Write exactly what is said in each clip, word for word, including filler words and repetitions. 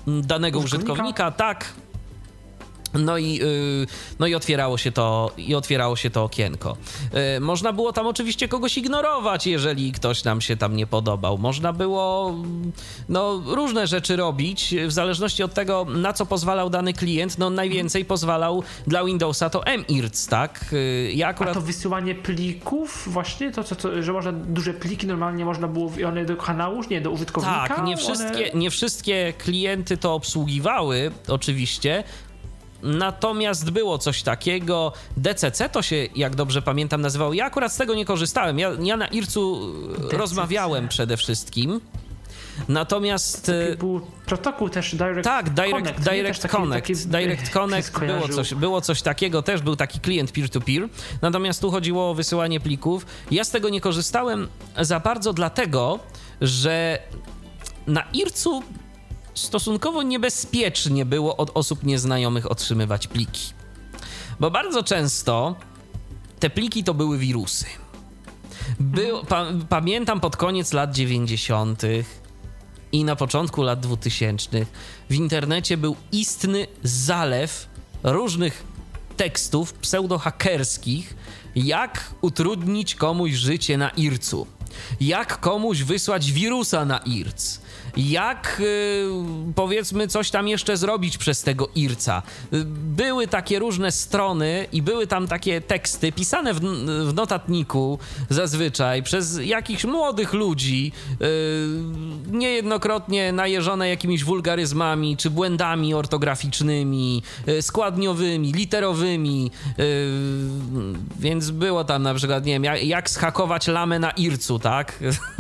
danego użytkownika, użytkownika tak. No i, yy, no i otwierało się to, i otwierało się to okienko. Yy, można było tam oczywiście kogoś ignorować, jeżeli ktoś nam się tam nie podobał. Można było no, różne rzeczy robić, w zależności od tego, na co pozwalał dany klient. No najwięcej pozwalał dla Windowsa to mIRC, tak? Yy, ja akurat... A to wysyłanie plików właśnie? To, co, to, że można duże pliki normalnie można było one do kanału, nie, do użytkownika? Tak, nie wszystkie, one... nie wszystkie klienty to obsługiwały, oczywiście. Natomiast było coś takiego, D C C to się, jak dobrze pamiętam, nazywało. Ja akurat z tego nie korzystałem. Ja, ja na IRC-u D C C rozmawiałem przede wszystkim. Natomiast... Taki był protokół też Direct tak, Direct Connect. Direct taki, Connect. taki, Direct Connect było coś, było coś takiego, też był taki klient peer-to-peer. Natomiast tu chodziło o wysyłanie plików. Ja z tego nie korzystałem za bardzo dlatego, że na IRC-u stosunkowo niebezpiecznie było od osób nieznajomych otrzymywać pliki. Bo bardzo często te pliki to były wirusy. Był, pa, pamiętam pod koniec lat dziewięćdziesiątych i na początku lat dwutysięcznych w internecie był istny zalew różnych tekstów pseudohakerskich, jak utrudnić komuś życie na IRC-u, jak komuś wysłać wirusa na IRC, jak yy, powiedzmy coś tam jeszcze zrobić przez tego IRC-a. Były takie różne strony i były tam takie teksty pisane w, w notatniku zazwyczaj przez jakichś młodych ludzi, yy, niejednokrotnie najeżone jakimiś wulgaryzmami czy błędami ortograficznymi, yy, składniowymi, literowymi, yy, więc było tam na przykład, nie wiem, jak, jak zhakować lamę na IRC-u, tak?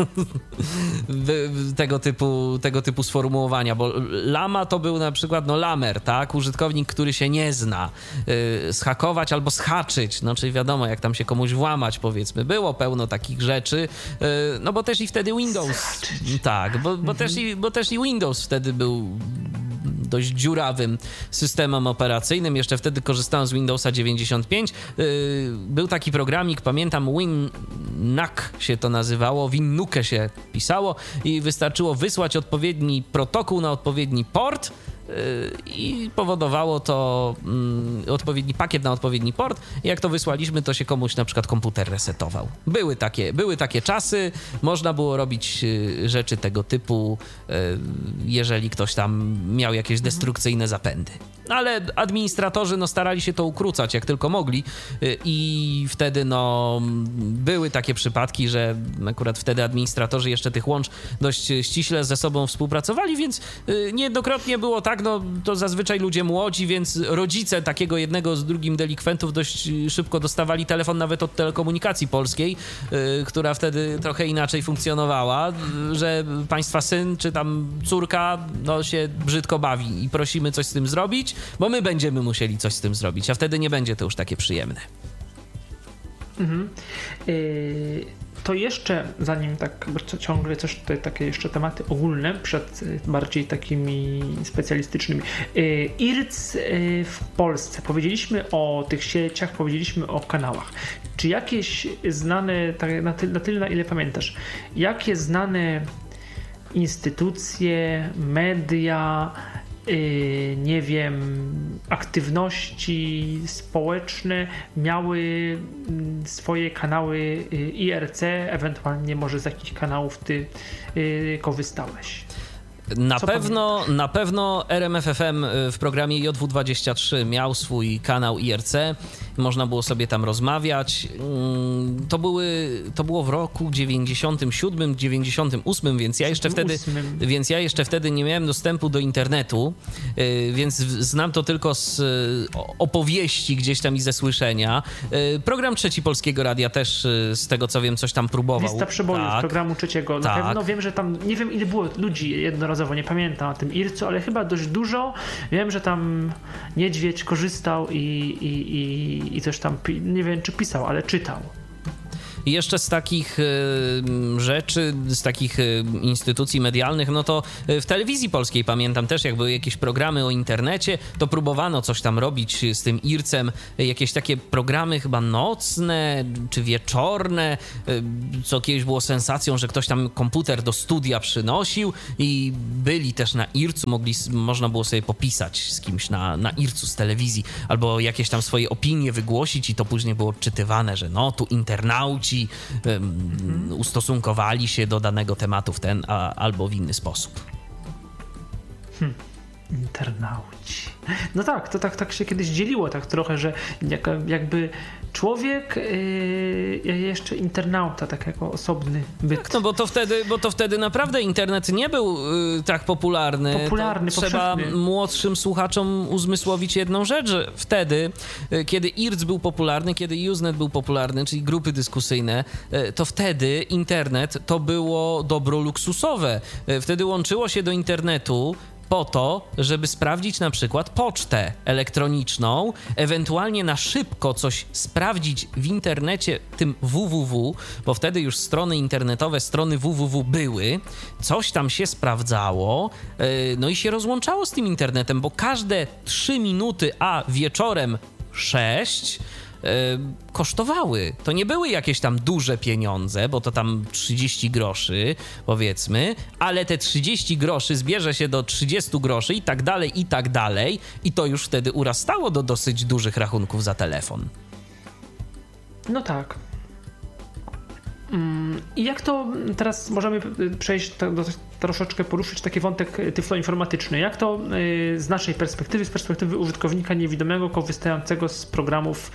tego typu tego typu sformułowania, bo lama to był na przykład, no lamer, tak? Użytkownik, który się nie zna. Yy, zhakować albo zhaczyć, no czyli wiadomo, jak tam się komuś włamać, powiedzmy. Było pełno takich rzeczy, yy, no bo też i wtedy Windows... Zhaczyć. Tak, bo, bo, mhm. też i, bo też i Windows wtedy był dość dziurawym systemem operacyjnym. Jeszcze wtedy korzystałem z Windowsa dziewięćdziesiąt pięć. Yy, był taki programik, pamiętam, WinNuc się to nazywało, WinNuke się pisało i wystarczyło wysłać odpowiedni protokół na odpowiedni port i powodowało to mm, odpowiedni pakiet na odpowiedni port. I jak to wysłaliśmy, to się komuś na przykład komputer resetował. Były takie, były takie czasy, można było robić y, rzeczy tego typu, y, jeżeli ktoś tam miał jakieś destrukcyjne zapędy. Ale administratorzy no, starali się to ukrócać jak tylko mogli y, i wtedy no, były takie przypadki, że akurat wtedy administratorzy jeszcze tych łącz dość ściśle ze sobą współpracowali, więc y, niejednokrotnie było tak, no to zazwyczaj ludzie młodzi, więc rodzice takiego jednego z drugim delikwentów dość szybko dostawali telefon nawet od Telekomunikacji Polskiej, yy, która wtedy trochę inaczej funkcjonowała, yy, że państwa syn czy tam córka no się brzydko bawi i prosimy coś z tym zrobić, bo my będziemy musieli coś z tym zrobić, a wtedy nie będzie to już takie przyjemne. Mhm. Yy... To jeszcze, zanim tak ciągle coś tutaj, takie jeszcze tematy ogólne przed bardziej takimi specjalistycznymi. IRC w Polsce. Powiedzieliśmy o tych sieciach, powiedzieliśmy o kanałach. Czy jakieś znane, tak na, ty, na tyle, na ile pamiętasz, jakie znane instytucje, media, Yy, nie wiem, aktywności społeczne miały swoje kanały I R C, ewentualnie może z jakich kanałów ty yy, korzystałeś? Na pewno, na pewno R M F F M w programie J W dwadzieścia trzy miał swój kanał I R C. Można było sobie tam rozmawiać. To, były, to było w roku dziewięćdziesiątym siódmym, dziewięćdziesiątym ósmym, więc ja jeszcze wtedy, więc ja jeszcze wtedy nie miałem dostępu do internetu, więc znam to tylko z opowieści gdzieś tam i ze słyszenia. Program Trzeci Polskiego Radia też, z tego co wiem, coś tam próbował. Lista przebojów tak. programu Trzeciego. Na tak. pewno wiem, że tam, nie wiem ile było ludzi jednorazowo, nie pamiętam o tym I R C-u, ale chyba dość dużo. Wiem, że tam Niedźwiedź korzystał i, i, i, i coś tam, nie wiem czy pisał, ale czytał. jeszcze z takich rzeczy, z takich instytucji medialnych, no to w telewizji polskiej pamiętam też, jak były jakieś programy o internecie, to próbowano coś tam robić z tym IRC-em, jakieś takie programy chyba nocne czy wieczorne, co kiedyś było sensacją, że ktoś tam komputer do studia przynosił i byli też na IRC-u, mogli, można było sobie popisać z kimś na, na IRC-u z telewizji, albo jakieś tam swoje opinie wygłosić i to później było odczytywane, że no tu internauci um, mhm. ustosunkowali się do danego tematu w ten a, albo w inny sposób. Hmm. Internauci. No tak, to tak, tak się kiedyś dzieliło tak trochę, że jak, jakby człowiek yy, jeszcze internauta, tak jako osobny byt. Tak, no bo to wtedy, bo to wtedy naprawdę internet nie był yy, tak popularny. Popularny, to trzeba młodszym słuchaczom uzmysłowić jedną rzecz, że wtedy, yy, kiedy IRC był popularny, kiedy Usenet był popularny, czyli grupy dyskusyjne, yy, to wtedy internet to było dobro luksusowe. Yy, wtedy łączyło się do internetu po to, żeby sprawdzić na przykład pocztę elektroniczną, ewentualnie na szybko coś sprawdzić w internecie, tym www, bo wtedy już strony internetowe, strony www były, coś tam się sprawdzało, no i się rozłączało z tym internetem, bo każde trzy minuty, a wieczorem sześć kosztowały. To nie były jakieś tam duże pieniądze, bo to tam trzydzieści groszy, powiedzmy, ale te trzydzieści groszy zbierze się do trzydzieści groszy i tak dalej, i tak dalej, i to już wtedy urastało do dosyć dużych rachunków za telefon. No tak. I jak to teraz możemy przejść do, troszeczkę poruszyć taki wątek tyfloinformatyczny. Jak to z naszej perspektywy, z perspektywy użytkownika niewidomego korzystającego z programów,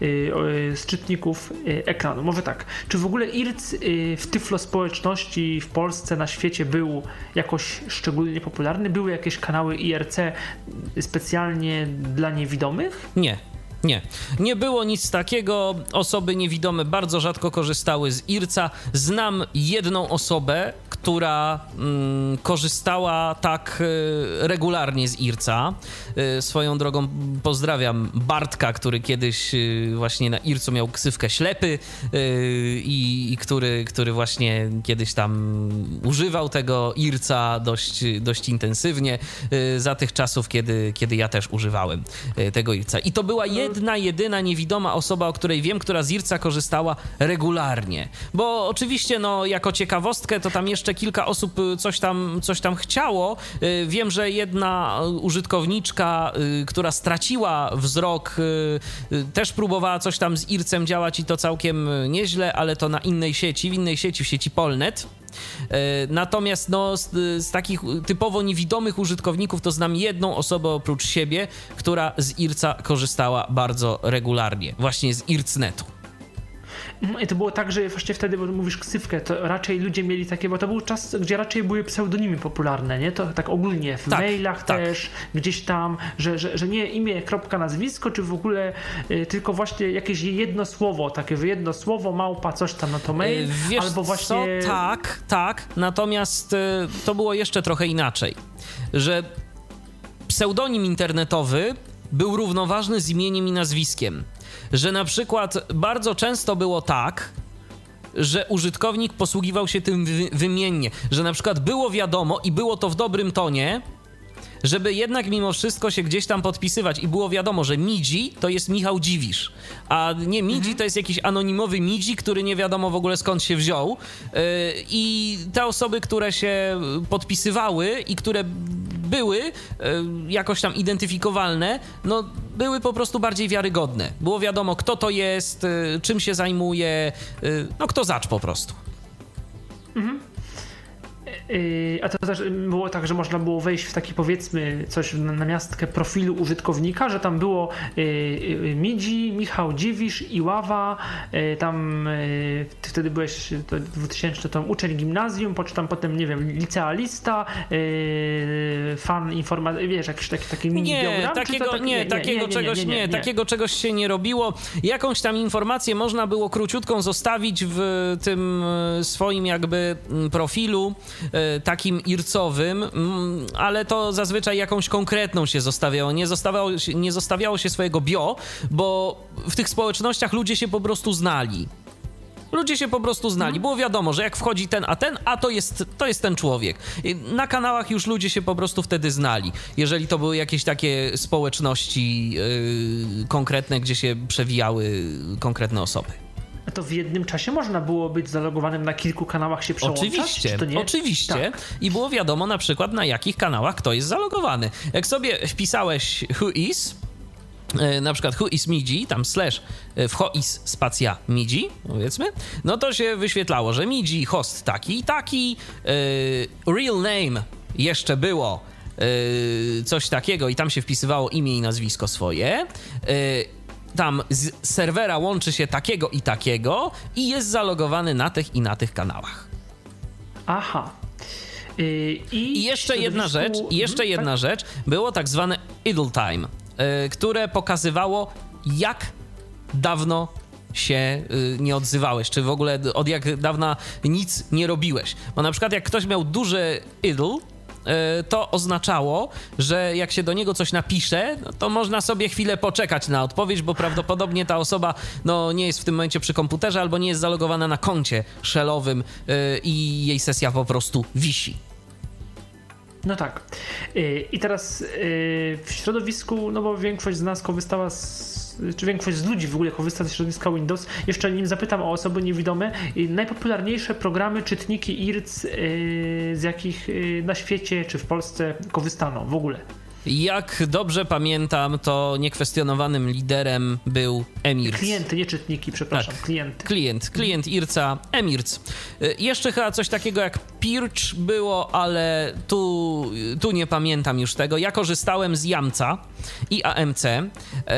z czytników ekranu? Może tak. Czy w ogóle IRC w tyflo społeczności w Polsce, na świecie był jakoś szczególnie popularny? Były jakieś kanały I R C specjalnie dla niewidomych? Nie. Nie, nie było nic takiego. Osoby niewidome bardzo rzadko korzystały z IRC-a. Znam jedną osobę, która mm, korzystała tak y, regularnie z IRC-a. Y, swoją drogą pozdrawiam Bartka, który kiedyś y, właśnie na IRC-u miał ksywkę ślepy y, i który, który właśnie kiedyś tam używał tego IRC-a dość, dość intensywnie y, za tych czasów, kiedy, kiedy ja też używałem y, tego IRC-a. I to była jedna Jedna, jedyna niewidoma osoba, o której wiem, która z IRC-a korzystała regularnie. Bo oczywiście, no, jako ciekawostkę, to tam jeszcze kilka osób coś tam, coś tam chciało. Wiem, że jedna użytkowniczka, która straciła wzrok, też próbowała coś tam z IRC-em działać i to całkiem nieźle, ale to na innej sieci, w innej sieci, w sieci Polnet. Natomiast no, z, z takich typowo niewidomych użytkowników to znam jedną osobę oprócz siebie, która z IRC-a korzystała bardzo regularnie, właśnie z IRC-netu. I to było tak, że właśnie wtedy, bo mówisz ksywkę, to raczej ludzie mieli takie, bo to był czas, gdzie raczej były pseudonimy popularne, nie? To tak ogólnie, w tak, mailach tak. też, gdzieś tam, że, że, że nie imię, kropka, nazwisko, czy w ogóle y, tylko właśnie jakieś jedno słowo, takie, że jedno słowo, małpa, coś tam, no to mail, Wiesz albo właśnie... co? Tak, tak, natomiast y, to było jeszcze trochę inaczej, że pseudonim internetowy był równoważny z imieniem i nazwiskiem. Że na przykład bardzo często było tak, że użytkownik posługiwał się tym wy- wymiennie, że na przykład było wiadomo i było to w dobrym tonie, żeby jednak mimo wszystko się gdzieś tam podpisywać i było wiadomo, że Midzi to jest Michał Dziwisz, a nie Midzi mhm. to jest jakiś anonimowy Midzi, który nie wiadomo w ogóle skąd się wziął yy, i te osoby, które się podpisywały i które były yy, jakoś tam identyfikowalne, no były po prostu bardziej wiarygodne. Było wiadomo, kto to jest, yy, czym się zajmuje, yy, no kto zacz po prostu. Mhm. A to też było tak, że można było wejść w taki, powiedzmy, coś na namiastkę profilu użytkownika, że tam było Midzi, Michał Dziwisz, Iława, tam ty wtedy byłeś to dwutysięczny, to uczeń gimnazjum, tam potem, nie wiem, licealista, fan informatyki, wiesz, jakiś taki, taki mini nie, biogram? Takiego, tak, nie, nie, takiego nie, nie, czegoś, nie, nie, nie, nie, takiego czegoś się nie robiło. Jakąś tam informację można było króciutką zostawić w tym swoim jakby profilu, takim ircowym, ale to zazwyczaj jakąś konkretną się zostawiało. Nie zostawiało, nie zostawiało się swojego bio, bo w tych społecznościach ludzie się po prostu znali. Ludzie się po prostu znali. Było wiadomo, że jak wchodzi ten, a ten, a to jest, to jest ten człowiek. Na kanałach już ludzie się po prostu wtedy znali. Jeżeli to były jakieś takie społeczności yy, konkretne, gdzie się przewijały konkretne osoby. A to w jednym czasie można było być zalogowanym na kilku kanałach, się przełączać? Oczywiście, czy to nie? oczywiście. Tak. I było wiadomo na przykład, na jakich kanałach kto jest zalogowany. Jak sobie wpisałeś who is, na przykład who is Midzi, tam slash who is spacja Midzi, powiedzmy, no to się wyświetlało, że Midzi host taki i taki, yy, real name jeszcze było yy, coś takiego i tam się wpisywało imię i nazwisko swoje, yy, tam z serwera łączy się takiego i takiego i jest zalogowany na tych i na tych kanałach. Aha. Yy, I, I jeszcze jedna rzecz, i jeszcze hmm, jedna tak? rzecz, było tak zwane idle time, yy, które pokazywało, jak dawno się yy, nie odzywałeś, czy w ogóle od jak dawna nic nie robiłeś. Bo na przykład jak ktoś miał duży idle, to oznaczało, że jak się do niego coś napisze, no to można sobie chwilę poczekać na odpowiedź, bo prawdopodobnie ta osoba no, nie jest w tym momencie przy komputerze albo nie jest zalogowana na koncie shellowym yy, i jej sesja po prostu wisi. No tak. Yy, I teraz yy, w środowisku, no bo większość z nas korzystała z czy większość z ludzi w ogóle korzysta ze środowiska Windows. Jeszcze nim zapytam o osoby niewidome, najpopularniejsze programy, czytniki I R C z jakich na świecie czy w Polsce korzystano w ogóle? Jak dobrze pamiętam, to niekwestionowanym liderem był Emirc. Klienty, nie czytniki, przepraszam, tak, klienty. Klient, klient I R C-a, Emirc. Jeszcze chyba coś takiego jak Pirch było, ale tu, tu nie pamiętam już tego. Ja korzystałem z Jamca i A M C.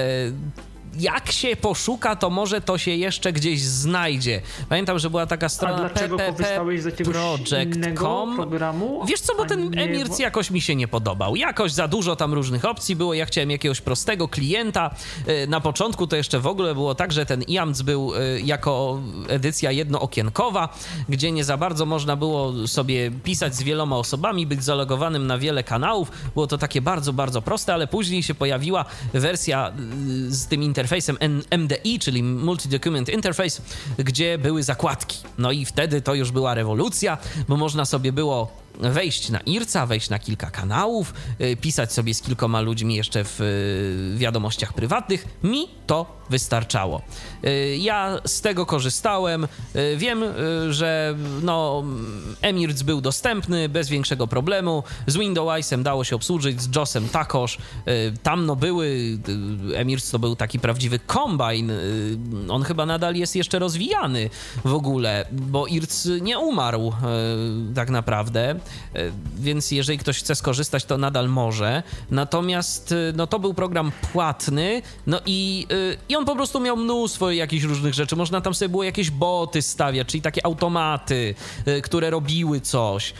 Jak się poszuka, to może to się jeszcze gdzieś znajdzie. Pamiętam, że była taka strona A dlaczego P P P korzystałeś z jakiegoś innego programu? Wiesz co, bo ten nie... Emirc jakoś mi się nie podobał. Jakoś za dużo tam różnych opcji było. Ja chciałem jakiegoś prostego klienta. Na początku to jeszcze w ogóle było tak, że ten Jamc był jako edycja jednookienkowa, gdzie nie za bardzo można było sobie pisać z wieloma osobami, być zalogowanym na wiele kanałów. Było to takie bardzo, bardzo proste, ale później się pojawiła wersja z tym interfejsem M D I, czyli Multi-Document Interface, gdzie były zakładki. No i wtedy to już była rewolucja, bo można sobie było wejść na I R C A, wejść na kilka kanałów, pisać sobie z kilkoma ludźmi jeszcze w wiadomościach prywatnych. Mi to wystarczało. Ja z tego korzystałem. Wiem, że no, Emirc był dostępny bez większego problemu. Z Windowsem dało się obsłużyć, z JOSem takoż. Tam no były, Emirc to był taki prawdziwy kombajn. On chyba nadal jest jeszcze rozwijany w ogóle, bo I R C nie umarł tak naprawdę. Więc jeżeli ktoś chce skorzystać, to nadal może. Natomiast no, to był program płatny, no i, i on po prostu miał mnóstwo jakichś różnych rzeczy. Można tam sobie było jakieś boty stawiać, czyli takie automaty, które robiły coś,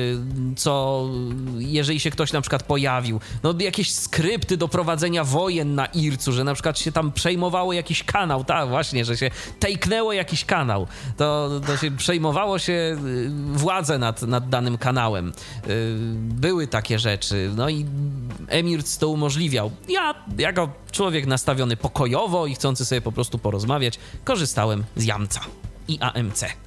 co jeżeli się ktoś na przykład pojawił, no jakieś skrypty do prowadzenia wojen na I R C u, że na przykład się tam przejmowało jakiś kanał, tak właśnie, że się take'nęło jakiś kanał, to, to się przejmowało się władzę nad, nad danym kanałem. Były takie rzeczy, no i Emirc to umożliwiał. Ja, jako człowiek nastawiony pokojowo i chcący sobie po prostu porozmawiać, korzystałem z Jamca i A M C.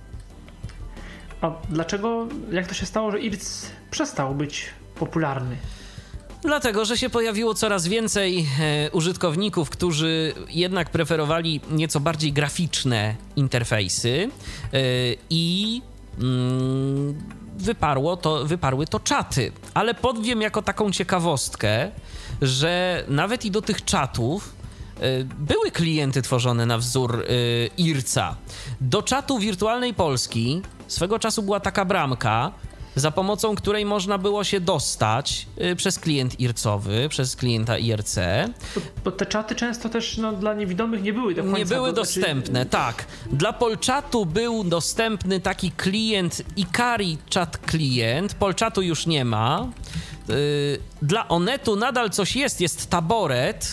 A dlaczego, jak to się stało, że I R C przestał być popularny? Dlatego, że się pojawiło coraz więcej e, użytkowników, którzy jednak preferowali nieco bardziej graficzne interfejsy e, i mm, wyparło to, wyparły to czaty. Ale podwiem jako taką ciekawostkę, że nawet i do tych czatów y, były klienty tworzone na wzór y, I R C a. Do czatu Wirtualnej Polski swego czasu była taka bramka, za pomocą której można było się dostać y, przez klient I R C owy, przez klienta I R C. Bo, bo te czaty często też no, dla niewidomych nie były do końca. Nie były to dostępne, znaczy... tak. Dla Polczatu był dostępny taki klient Ikari Chat Client. Polczatu już nie ma. Yy, dla Onetu nadal coś jest, jest Taboret,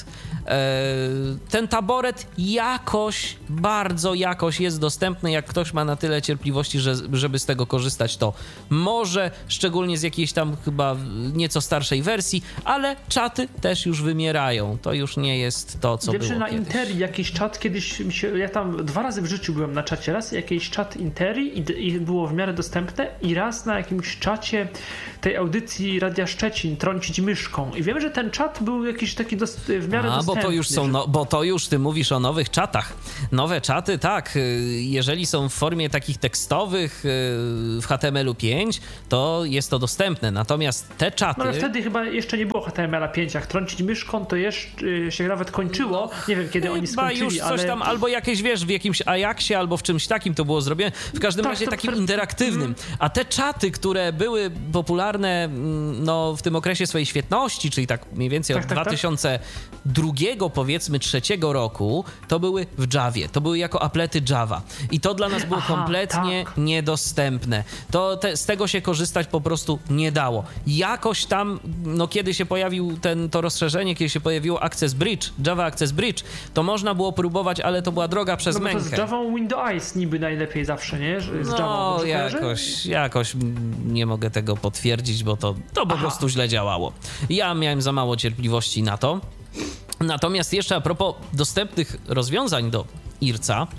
ten taboret jakoś, bardzo jakoś jest dostępny. Jak ktoś ma na tyle cierpliwości, że, żeby z tego korzystać, to może, szczególnie z jakiejś tam chyba nieco starszej wersji, ale czaty też już wymierają. To już nie jest to, co Wiem, było że na kiedyś. Interi jakiś czat kiedyś, mi się, ja tam dwa razy w życiu byłem na czacie, raz jakiś czat Interi i, i było w miarę dostępne i raz na jakimś czacie tej audycji Radia Szczecin trącić myszką i wiem, że ten czat był jakiś taki dos- w miarę A, dostępny. bo to już są, że... no, bo to już ty mówisz o nowych czatach. Nowe czaty, tak, jeżeli są w formie takich tekstowych w H T M L pięć, to jest to dostępne, natomiast te czaty... No ale wtedy chyba jeszcze nie było H T M L pięć, jak trącić myszką, to jeszcze się nawet kończyło, nie wiem kiedy oni Chyba skończyli, już coś ale... tam, albo jakieś, wiesz, w jakimś Ajaxie, albo w czymś takim to było zrobione, w każdym Tak, razie to takim per- interaktywnym. A te czaty, które były popularne no, w tym okresie swojej świetności, czyli tak mniej więcej Tak, od tak, tak. dwa tysiące drugiego, powiedzmy trzeciego roku, to były w Javie, to były jako aplety Java. I to dla nas było Aha, kompletnie tak. niedostępne. To te, z tego się korzystać po prostu nie dało. Jakoś tam, no kiedy się pojawił ten, to rozszerzenie, kiedy się pojawiło Access Bridge, Java Access Bridge, to można było próbować, ale to była droga przez No bo to mękę. z Java Windows Eyes niby najlepiej zawsze, nie? Z Java, No, dobrze kojarzę? jakoś, jakoś nie mogę tego potwierdzić, bo to, to po Aha. prostu źle działało. Ja miałem za mało cierpliwości na to. Natomiast jeszcze a propos dostępnych rozwiązań do IRCA,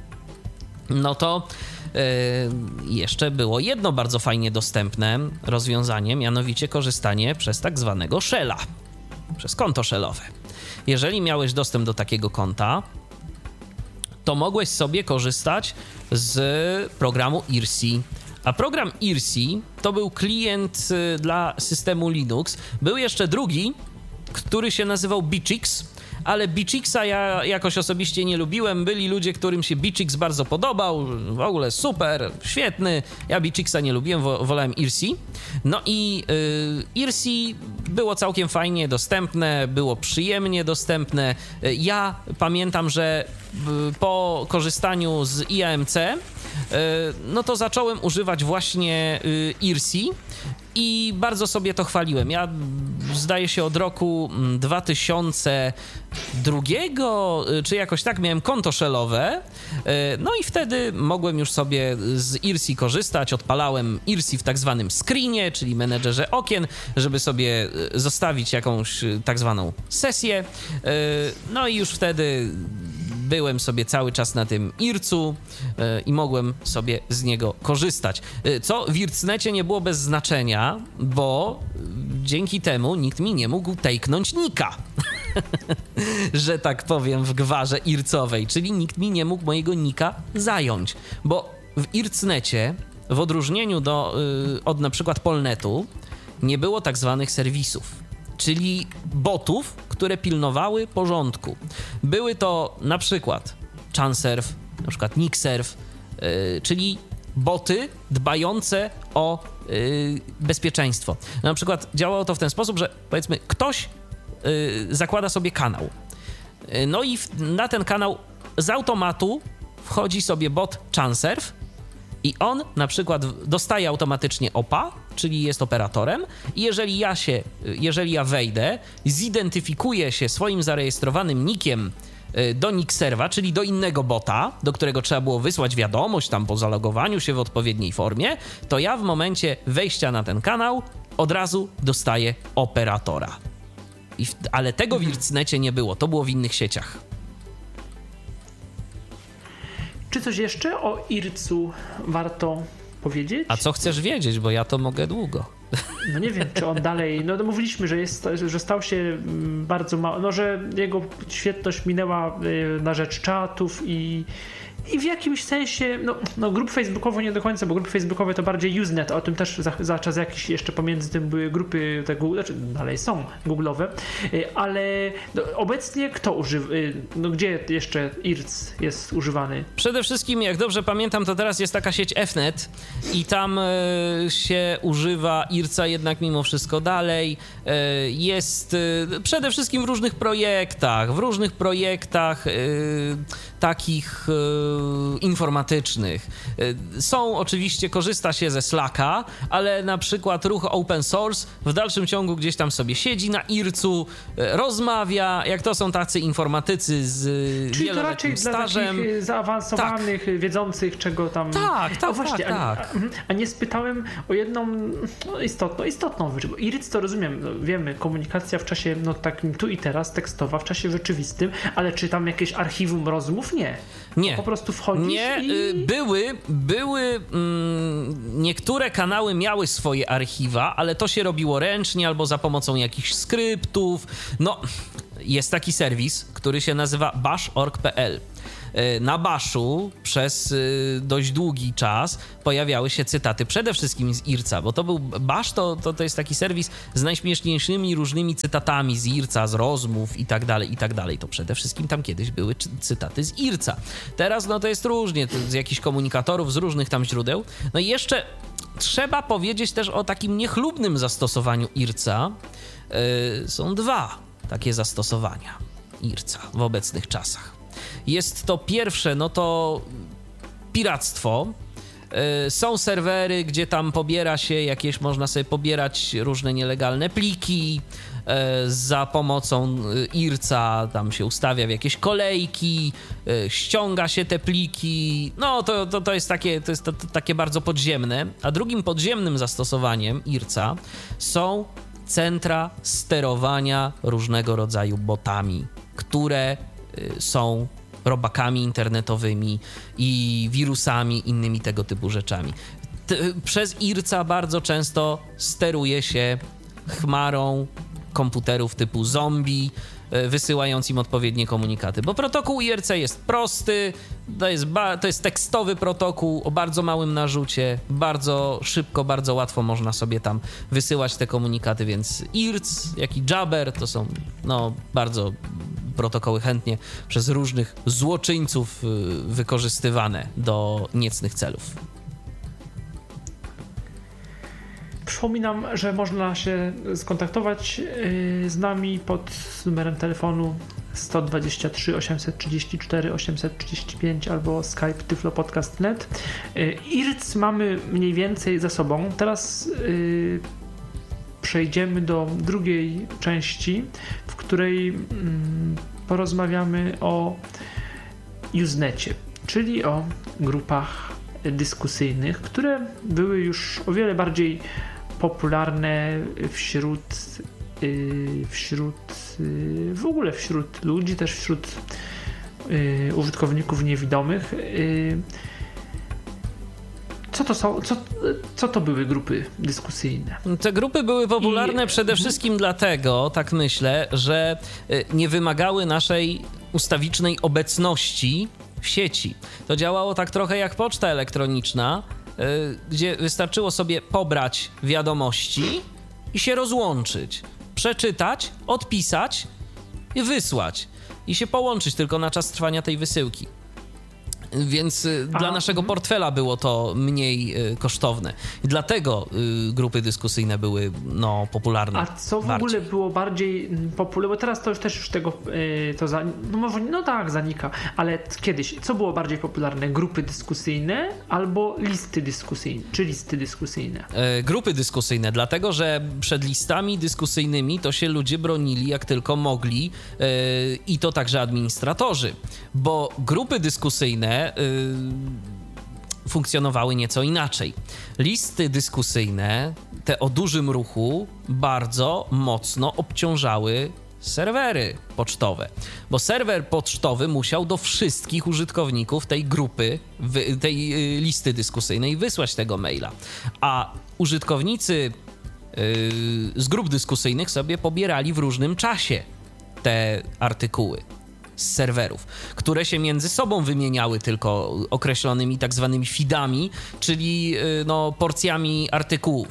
no to yy, jeszcze było jedno bardzo fajnie dostępne rozwiązanie, mianowicie korzystanie przez tak zwanego shella, przez konto shellowe. Jeżeli miałeś dostęp do takiego konta, to mogłeś sobie korzystać z programu I R C I. A program I R C I to był klient y, dla systemu Linux. Był jeszcze drugi, który się nazywał Bitrix, ale Bitrixa ja jakoś osobiście nie lubiłem. Byli ludzie, którym się Bitrix bardzo podobał, w ogóle super, świetny. Ja Bitrixa nie lubiłem, wo- wolałem I R C I. No i y, I R C I było całkiem fajnie dostępne, było przyjemnie dostępne. Y, Ja pamiętam, że y, po korzystaniu z I A M C, y, no to zacząłem używać właśnie y, I R C I. I bardzo sobie to chwaliłem. Ja zdaje się od roku dwa tysiące drugiego, czy jakoś tak, miałem konto shellowe, no i wtedy mogłem już sobie z I R C I korzystać. Odpalałem I R C I w tak zwanym screenie, czyli menedżerze okien, żeby sobie zostawić jakąś tak zwaną sesję. No i już wtedy byłem sobie cały czas na tym I R C u i mogłem sobie z niego korzystać. Co w IRCnecie nie było bez znaczenia, bo dzięki temu nikt mi nie mógł tejknąć nika, że tak powiem, w gwarze ircowej, czyli nikt mi nie mógł mojego nika zająć, bo w IRCnecie, w odróżnieniu do, od na przykład Polnetu, nie było tak zwanych serwisów, czyli botów, które pilnowały porządku. Były to na przykład Chanserve, na przykład Nickserve, yy, czyli boty dbające o yy, bezpieczeństwo. Na przykład działało to w ten sposób, że powiedzmy ktoś yy, zakłada sobie kanał. Yy, no i w, na ten kanał z automatu wchodzi sobie bot Chanserve i on na przykład dostaje automatycznie opa, czyli jest operatorem i jeżeli ja się, jeżeli ja wejdę, zidentyfikuję się swoim zarejestrowanym nickiem do Nickserva, czyli do innego bota, do którego trzeba było wysłać wiadomość tam po zalogowaniu się w odpowiedniej formie, to ja w momencie wejścia na ten kanał od razu dostaję operatora. I w, ale tego w IRCnecie nie było, to było w innych sieciach. Czy coś jeszcze o I R C u warto powiedzieć? A co chcesz wiedzieć, bo ja to mogę długo. No nie wiem, czy on dalej, no mówiliśmy, że, jest, że stał się bardzo mało, no że jego świetność minęła na rzecz czatów i, i w jakimś sensie, no, no grup facebookowo nie do końca, bo grupy facebookowe to bardziej Usenet, o tym też za, za czas jakiś jeszcze pomiędzy tym były grupy, te Google, znaczy dalej są Google'owe, ale no, obecnie kto używa, no gdzie jeszcze I R C jest używany? Przede wszystkim, jak dobrze pamiętam, to teraz jest taka sieć F net i tam e, się używa I R C a jednak mimo wszystko dalej. E, jest e, przede wszystkim w różnych projektach, w różnych projektach e, takich e, y, informatycznych. Y, są oczywiście, korzysta się ze Slacka, ale na przykład ruch open source w dalszym ciągu gdzieś tam sobie siedzi na ircu, y, rozmawia, jak to są tacy informatycy z y, Czyli to raczej stażem. Dla takich zaawansowanych, tak. wiedzących, czego tam... Tak, tak, o, właśnie, tak, a, tak. A, a nie spytałem o jedną no, istotną, istotną rzecz, bo iryc to rozumiem, no, wiemy, komunikacja w czasie no takim tu i teraz, tekstowa, w czasie rzeczywistym, ale czy tam jakieś archiwum rozmów? Nie. Nie. To po prostu wchodzisz Nie, i... były, były mm, niektóre kanały miały swoje archiwa, ale to się robiło ręcznie albo za pomocą jakichś skryptów. No, jest taki serwis, który się nazywa bash kropka org kropka p l. Na Bashu przez dość długi czas pojawiały się cytaty przede wszystkim z irca, bo to był Bash to, to, to jest taki serwis z najśmieszniejszymi różnymi cytatami z irca, z rozmów i tak dalej, i tak dalej. To przede wszystkim tam kiedyś były cytaty z irca. Teraz no to jest różnie, to z jakichś komunikatorów, z różnych tam źródeł. No i jeszcze trzeba powiedzieć też o takim niechlubnym zastosowaniu irca. Yy, są dwa takie zastosowania irca w obecnych czasach. Jest to pierwsze, no to piractwo. Yy, są serwery, gdzie tam pobiera się jakieś, można sobie pobierać różne nielegalne pliki yy, za pomocą irca, tam się ustawia w jakieś kolejki, yy, ściąga się te pliki. No to, to, to jest, takie, to jest to, to takie bardzo podziemne. A drugim podziemnym zastosowaniem irca są centra sterowania różnego rodzaju botami, które yy, są robakami internetowymi i wirusami, innymi tego typu rzeczami. T- przez irca bardzo często steruje się chmarą komputerów typu zombie, wysyłając im odpowiednie komunikaty, bo protokół I R C jest prosty, to jest, ba- to jest tekstowy protokół o bardzo małym narzucie, bardzo szybko, bardzo łatwo można sobie tam wysyłać te komunikaty, więc I R C, jak i Jabber to są no bardzo protokoły chętnie przez różnych złoczyńców wykorzystywane do niecnych celów. Przypominam, że można się skontaktować z nami pod numerem telefonu sto dwadzieścia trzy osiemset trzydzieści cztery osiemset trzydzieści pięć albo Skype tyflopodcast kropka net. I R C mamy mniej więcej za sobą. Teraz yy, przejdziemy do drugiej części, w której yy, porozmawiamy o Usenecie, czyli o grupach dyskusyjnych, które były już o wiele bardziej popularne wśród yy, wśród yy, w ogóle wśród ludzi, też wśród yy, użytkowników niewidomych. Yy, co to są, co, co to były grupy dyskusyjne? Te grupy były popularne I... przede wszystkim mhm. dlatego, tak myślę, że nie wymagały naszej ustawicznej obecności w sieci. To działało tak trochę jak poczta elektroniczna, yy, gdzie wystarczyło sobie pobrać wiadomości i się rozłączyć, przeczytać, odpisać i wysłać i się połączyć tylko na czas trwania tej wysyłki. Więc y, dla naszego mm. portfela było to mniej y, kosztowne. I dlatego y, grupy dyskusyjne były no, popularne. A co w bardziej. ogóle było bardziej popularne? Bo teraz to już też już tego y, to za, no, może, no tak, zanika, ale kiedyś, co było bardziej popularne? Grupy dyskusyjne albo listy dyskusyjne? Czy listy dyskusyjne? Y, grupy dyskusyjne, dlatego że przed listami dyskusyjnymi to się ludzie bronili jak tylko mogli y, i to także administratorzy, bo grupy dyskusyjne Yy, funkcjonowały nieco inaczej. Listy dyskusyjne, te o dużym ruchu, bardzo mocno obciążały serwery pocztowe, bo serwer pocztowy musiał do wszystkich użytkowników tej grupy, wy, tej yy, listy dyskusyjnej wysłać tego maila, a użytkownicy yy, z grup dyskusyjnych sobie pobierali w różnym czasie te artykuły z serwerów, które się między sobą wymieniały tylko określonymi tak zwanymi feedami, czyli no, porcjami artykułów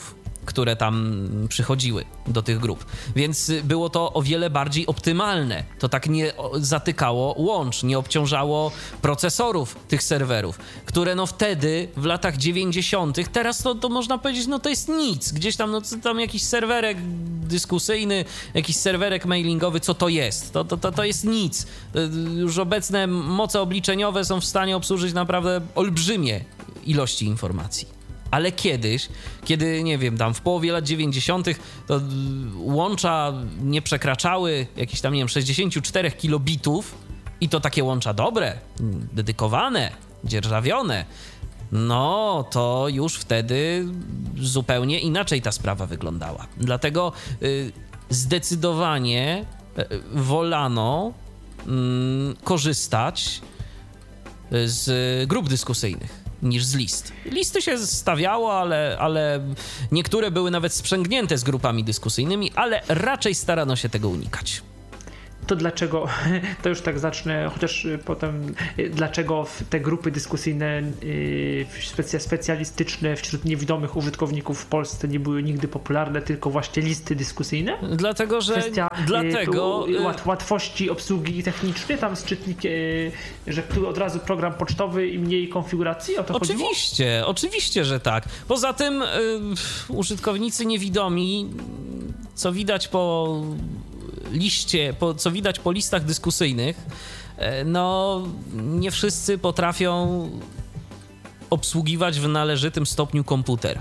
które tam przychodziły do tych grup. Więc było to o wiele bardziej optymalne. To tak nie zatykało łącz, nie obciążało procesorów tych serwerów, które no wtedy, w latach dziewięćdziesiątych, teraz to, to można powiedzieć, no to jest nic. Gdzieś tam, no tam jakiś serwerek dyskusyjny, jakiś serwerek mailingowy, co to jest? To, to, to, to jest nic. Już obecne moce obliczeniowe są w stanie obsłużyć naprawdę olbrzymie ilości informacji. Ale kiedyś, kiedy, nie wiem, tam w połowie lat dziewięćdziesiątych to łącza nie przekraczały jakichś tam, nie wiem, sześćdziesiąt cztery kilobitów i to takie łącza dobre, dedykowane, dzierżawione, no to już wtedy zupełnie inaczej ta sprawa wyglądała. Dlatego y, zdecydowanie y, wolano y, korzystać z grup dyskusyjnych niż z list. Listy się stawiało, ale, ale niektóre były nawet sprzęgnięte z grupami dyskusyjnymi, ale raczej starano się tego unikać. To dlaczego, to już tak zacznę, chociaż potem, dlaczego te grupy dyskusyjne specja, specjalistyczne wśród niewidomych użytkowników w Polsce nie były nigdy popularne, tylko właśnie listy dyskusyjne? Dlatego, że Kwestia dlatego, y, łat, łatwości obsługi technicznej, tam z czytnikiem, y, że tu od razu program pocztowy i mniej konfiguracji, o to Oczywiście, chodziło? Oczywiście, że tak. Poza tym y, użytkownicy niewidomi, co widać po liście, po, co widać po listach dyskusyjnych, no nie wszyscy potrafią obsługiwać w należytym stopniu komputer.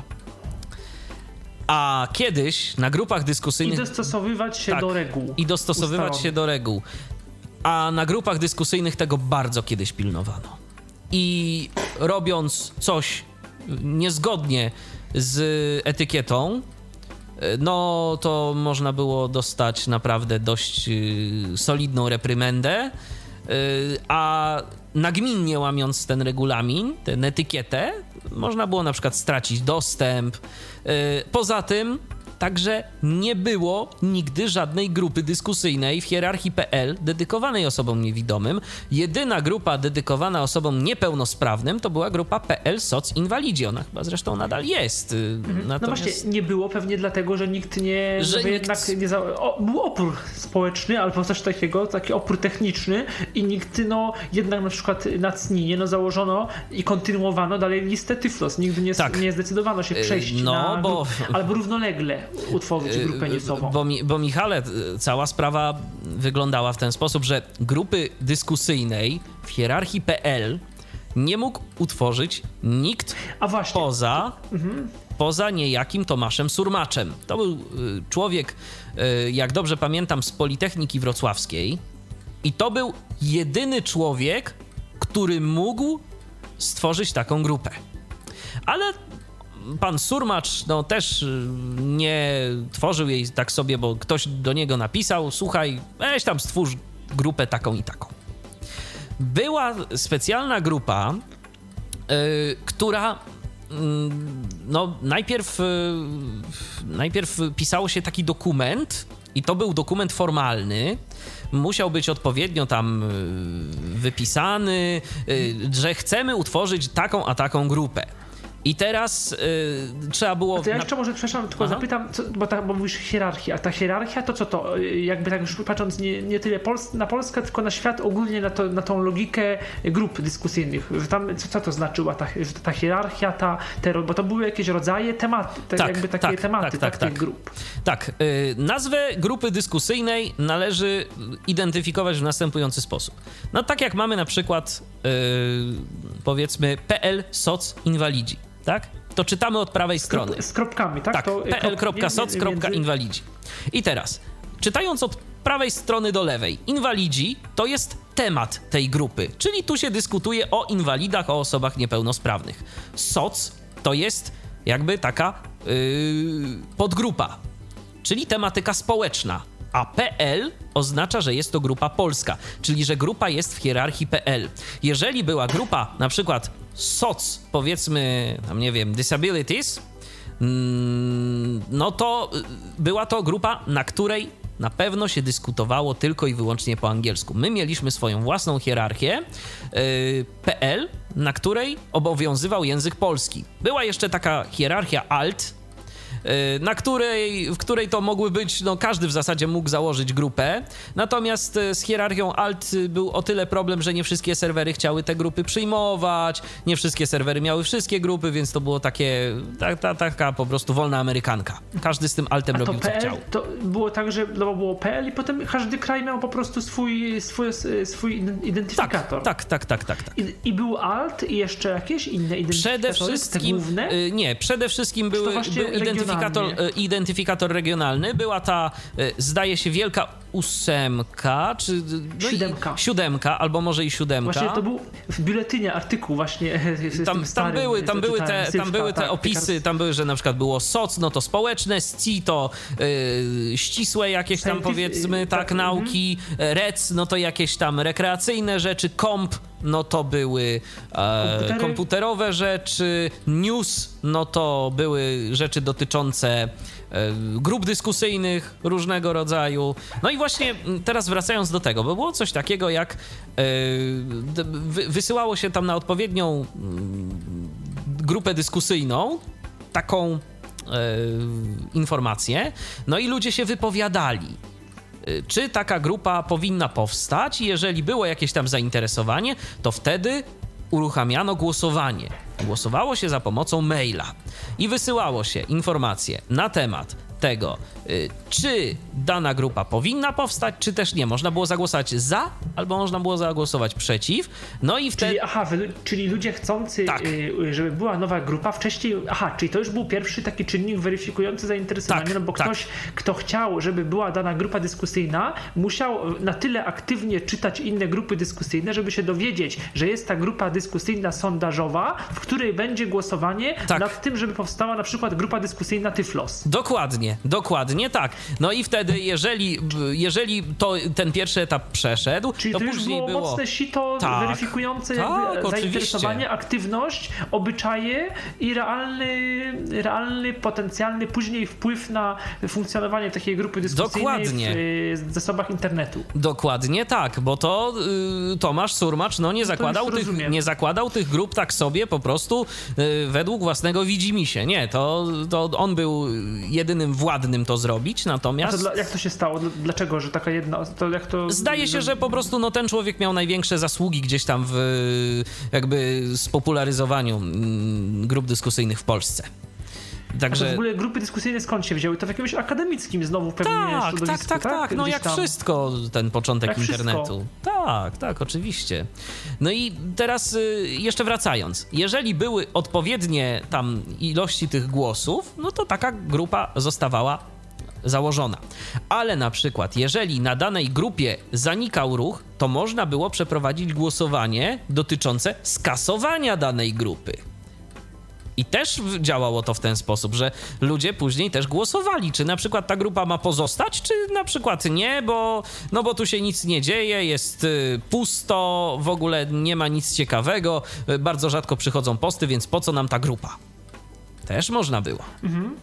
A kiedyś na grupach dyskusyjnych... I dostosowywać się tak, do reguł. I dostosowywać ustalonych. się do reguł. A na grupach dyskusyjnych tego bardzo kiedyś pilnowano. I robiąc coś niezgodnie z etykietą, no to można było dostać naprawdę dość solidną reprymendę, a nagminnie łamiąc ten regulamin, tę etykietę, można było na przykład stracić dostęp. Poza tym także nie było nigdy żadnej grupy dyskusyjnej w hierarchii P L dedykowanej osobom niewidomym. Jedyna grupa dedykowana osobom niepełnosprawnym to była grupa P L Soc Inwalidzi. Ona chyba zresztą nadal jest. Mhm. Natomiast... No właśnie, nie było pewnie dlatego, że nikt nie... Że nikt... jednak nie za... o, był opór społeczny albo coś takiego, taki opór techniczny i nikt, no jednak na przykład na Cninie no, założono i kontynuowano dalej listę Tyflos. Nigdy nie, tak. nie zdecydowano się przejść no, na bo... grup, albo równolegle utworzyć grupę newsową. Bo, bo Michale, cała sprawa wyglądała w ten sposób, że grupy dyskusyjnej w hierarchii P L nie mógł utworzyć nikt A właśnie. poza, mhm. poza niejakim Tomaszem Surmaczem. To był człowiek, jak dobrze pamiętam, z Politechniki Wrocławskiej i to był jedyny człowiek, który mógł stworzyć taką grupę. Ale pan Surmacz no, też nie tworzył jej tak sobie, bo ktoś do niego napisał: słuchaj, weź tam stwórz grupę taką i taką. Była specjalna grupa, yy, która yy, no najpierw, yy, najpierw pisało się taki dokument i to był dokument formalny. Musiał być odpowiednio tam yy, wypisany, yy, że chcemy utworzyć taką a taką grupę. I teraz y, trzeba było... A to ja na... jeszcze może, przepraszam, tylko Aha. zapytam, co, bo, ta, bo mówisz hierarchia, a ta hierarchia to co to? Jakby tak już patrząc nie, nie tyle Pols- na Polskę, tylko na świat ogólnie, na, to, na tą logikę grup dyskusyjnych. Że tam, co, co to znaczyła ta, ta hierarchia, ta, te, bo to były jakieś rodzaje tematy, te, tak, jakby takie tak, tematy tak, tak, tak, tych tak. grup. Tak, y, nazwę grupy dyskusyjnej należy identyfikować w następujący sposób. No tak jak mamy na przykład y, powiedzmy P L Soc Inwalidzi. Tak? To czytamy od prawej strony. Krop, z kropkami, tak? Tak, p l kropka soc kropka inwalidzi. I teraz, czytając od prawej strony do lewej, inwalidzi to jest temat tej grupy, czyli tu się dyskutuje o inwalidach, o osobach niepełnosprawnych. Soc to jest jakby taka yy, podgrupa, czyli tematyka społeczna. A P L oznacza, że jest to grupa polska, czyli że grupa jest w hierarchii P L. Jeżeli była grupa na przykład soc, powiedzmy, tam nie wiem, disabilities, no to była to grupa, na której na pewno się dyskutowało tylko i wyłącznie po angielsku. My mieliśmy swoją własną hierarchię yy, P L, na której obowiązywał język polski. Była jeszcze taka hierarchia alt, na której, w której to mogły być, no każdy w zasadzie mógł założyć grupę, natomiast z hierarchią alt był o tyle problem, że nie wszystkie serwery chciały te grupy przyjmować, nie wszystkie serwery miały wszystkie grupy, więc to było takie, ta, ta, taka po prostu wolna amerykanka. Każdy z tym altem A to robił, co P L, chciał. to było tak, że no, było P L i potem każdy kraj miał po prostu swój, swój, swój identyfikator. Tak, tak, tak, tak, tak. I, I był alt i jeszcze jakieś inne identyfikatory? Przede wszystkim, główne? y, nie, przede wszystkim były, był identyfikator, y, identyfikator regionalny. Była ta, y, zdaje się, wielka ósemka, czy no siódemka. I, siódemka, albo może i siódemka. Właśnie to był w biuletynie artykuł właśnie. Tam, tam były, tam były te, tam były te tak, opisy, tam były, że na przykład było soc, no to społeczne, sci to y, ścisłe jakieś tam, powiedzmy, tak, tak nauki, mm-hmm. rec, no to jakieś tam rekreacyjne rzeczy, komp, no to były e, komputerowe rzeczy, news, no to były rzeczy dotyczące e, grup dyskusyjnych różnego rodzaju. No i właśnie teraz wracając do tego, bo było coś takiego jak e, wy, wysyłało się tam na odpowiednią m, grupę dyskusyjną taką e, informację, no i ludzie się wypowiadali, czy taka grupa powinna powstać. Jeżeli było jakieś tam zainteresowanie, to wtedy uruchamiano głosowanie. Głosowało się za pomocą maila i wysyłało się informacje na temat tego, czy dana grupa powinna powstać, czy też nie. Można było zagłosować za, albo można było zagłosować przeciw. No i wtedy... Czyli, aha, czyli ludzie chcący, tak. żeby była nowa grupa wcześniej... Aha, czyli to już był pierwszy taki czynnik weryfikujący zainteresowanie, tak, no bo tak. ktoś, kto chciał, żeby była dana grupa dyskusyjna, musiał na tyle aktywnie czytać inne grupy dyskusyjne, żeby się dowiedzieć, że jest ta grupa dyskusyjna sondażowa, w której będzie głosowanie tak. nad tym, żeby powstała na przykład grupa dyskusyjna Tyflos. Dokładnie, dokładnie tak. No i wtedy, jeżeli, jeżeli to, ten pierwszy etap przeszedł, czyli to, to później już było, było mocne sito tak, weryfikujące tak, zainteresowanie, oczywiście. aktywność, obyczaje i realny, realny, potencjalny później wpływ na funkcjonowanie takiej grupy dyskusyjnej Dokładnie. w zasobach internetu. Dokładnie tak, bo to y, Tomasz Surmacz no, nie, no zakładał tych, nie zakładał tych grup tak sobie po prostu y, według własnego widzimisię. Nie, to, to on był jedynym władnym to zrobić, natomiast... A to dla, jak to się stało? Dlaczego, że taka jedna... To jak to... Zdaje się, że po prostu no, ten człowiek miał największe zasługi gdzieś tam w jakby spopularyzowaniu grup dyskusyjnych w Polsce. Także... A to w ogóle grupy dyskusyjne skąd się wzięły? To w jakimś akademickim znowu pewnie tak, środowisku, tak, tak, tak, tak. No jak tam... wszystko, ten początek jak internetu. Wszystko. Tak, tak, oczywiście. No i teraz y, jeszcze wracając. Jeżeli były odpowiednie tam ilości tych głosów, no to taka grupa zostawała założona. Ale na przykład, jeżeli na danej grupie zanikał ruch, to można było przeprowadzić głosowanie dotyczące skasowania danej grupy. I też działało to w ten sposób, że ludzie później też głosowali, czy na przykład ta grupa ma pozostać, czy na przykład nie, bo, no bo tu się nic nie dzieje, jest y, pusto, w ogóle nie ma nic ciekawego, y, bardzo rzadko przychodzą posty, więc po co nam ta grupa? Też można było. Mhm.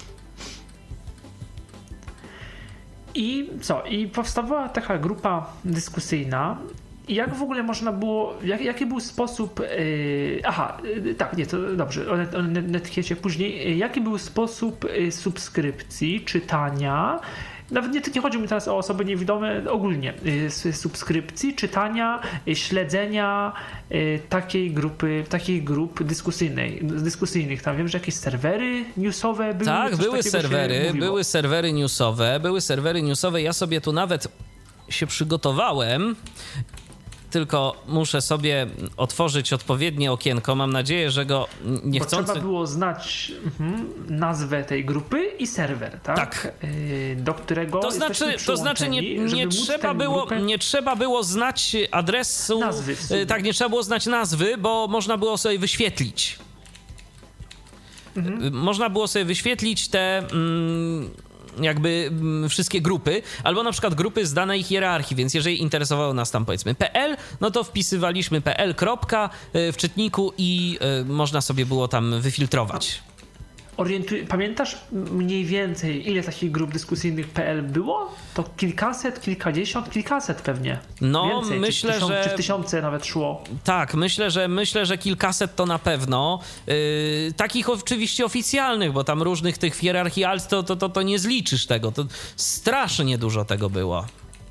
I co? I powstawała taka grupa dyskusyjna. I jak w ogóle można było, jak, jaki był sposób, yy, aha, yy, tak, nie, to dobrze, o, net, o Nethiecie później, yy, jaki był sposób yy, subskrypcji, czytania, nawet nie, nie chodzi mi teraz o osoby niewidome, ogólnie yy, subskrypcji, czytania, yy, śledzenia yy, takiej grupy, takiej grup dyskusyjnej, dyskusyjnych, tam wiem, że jakieś serwery newsowe były. Tak, były serwery, były serwery newsowe, były serwery newsowe, ja sobie tu nawet się przygotowałem, tylko muszę sobie otworzyć odpowiednie okienko. Mam nadzieję, że go niechcący... Bo trzeba było znać mhm, nazwę tej grupy i serwer, tak? Tak. Yy, do którego to znaczy, to znaczy nie, nie, trzeba było, grupę... nie trzeba było znać adresu... Nazwy. Tak, nie trzeba było znać nazwy, bo można było sobie wyświetlić. Mhm. Można było sobie wyświetlić te... Mm, jakby wszystkie grupy, albo na przykład grupy z danej hierarchii, więc jeżeli interesowało nas tam powiedzmy P L, no to wpisywaliśmy P L kropka w czytniku i y, można sobie było tam wyfiltrować. orientuj... Pamiętasz mniej więcej, ile takich grup dyskusyjnych P L było? To kilkaset, kilkadziesiąt, kilkaset pewnie. No, Więcej, myślę, czy w tysiąc, że... Czy w tysiące nawet szło. Tak, myślę, że myślę, że kilkaset to na pewno. Yy, takich oczywiście oficjalnych, bo tam różnych tych hierarchialnych, to, to, to, to nie zliczysz tego. To strasznie dużo tego było.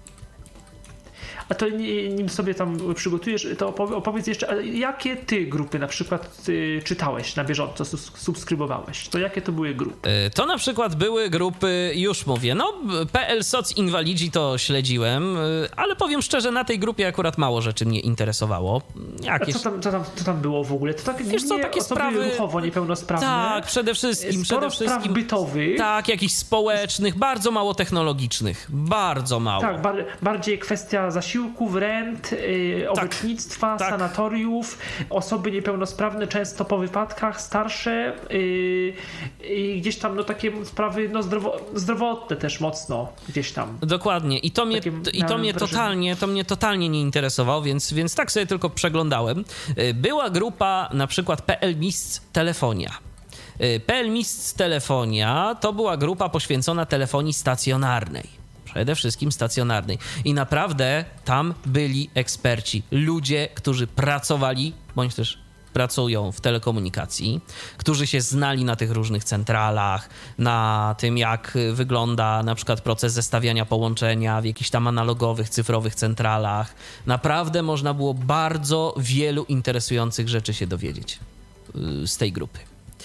A to nim sobie tam przygotujesz, to opowiedz jeszcze, jakie ty grupy na przykład y, czytałeś na bieżąco, subskrybowałeś? To jakie to były grupy? To na przykład były grupy, już mówię, no P L Soc Inwalidzi to śledziłem, ale powiem szczerze, na tej grupie akurat mało rzeczy mnie interesowało. Jakieś... A co tam, co, tam, co tam było w ogóle? To tak, Wiesz co, nie takie osoby sprawy ruchowo niepełnosprawne. Tak, przede wszystkim. Sporo przede wszystkim spraw bytowych. Tak, jakichś społecznych, bardzo mało technologicznych. Bardzo mało. Tak, bar bardziej kwestia zasiłków, rent, yy, obrotnictwa, tak. sanatoriów, osoby niepełnosprawne, często po wypadkach, starsze i yy, yy, gdzieś tam no takie sprawy no, zdrowo zdrowotne też mocno gdzieś tam. Dokładnie. I to mnie, i to mnie totalnie, to mnie totalnie nie interesowało, więc, więc tak sobie tylko przeglądałem. Była grupa na przykład P L Mistrz Telefonia. P L Mistrz Telefonia to była grupa poświęcona telefonii stacjonarnej. Przede wszystkim stacjonarnej. I naprawdę tam byli eksperci. Ludzie, którzy pracowali, bądź też pracują w telekomunikacji, którzy się znali na tych różnych centralach, na tym, jak wygląda na przykład proces zestawiania połączenia w jakichś tam analogowych, cyfrowych centralach. Naprawdę można było bardzo wielu interesujących rzeczy się dowiedzieć z tej grupy.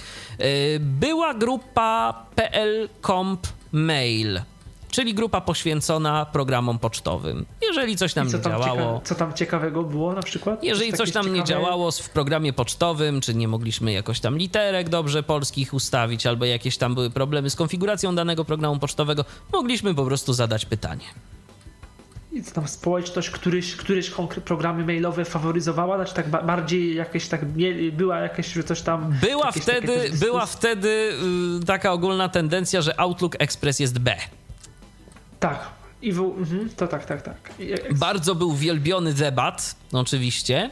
Była grupa P L Comp Mail, czyli grupa poświęcona programom pocztowym. Jeżeli coś tam nie działało... Co tam ciekawego było na przykład? Jeżeli coś tam nie działało w programie pocztowym, czy nie mogliśmy jakoś tam literek dobrze polskich ustawić, albo jakieś tam były problemy z konfiguracją danego programu pocztowego, mogliśmy po prostu zadać pytanie. I co tam społeczność któryś, któryś programy mailowe faworyzowała? Znaczy tak ba bardziej jakieś tak była jakieś coś tam... Była wtedy, była wtedy yy, taka ogólna tendencja, że Outlook Express jest B. Tak. I w, mhm, to tak, tak, tak. I, Bardzo był wielbiony debat, oczywiście.